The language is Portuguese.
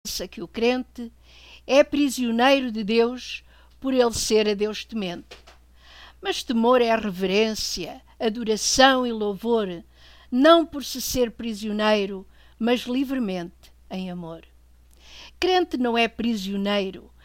que o crente é prisioneiro de Deus por ele ser a Deus temente. Mas temor é reverência, adoração e louvor, não por se ser prisioneiro, mas livremente em amor. Crente não é prisioneiro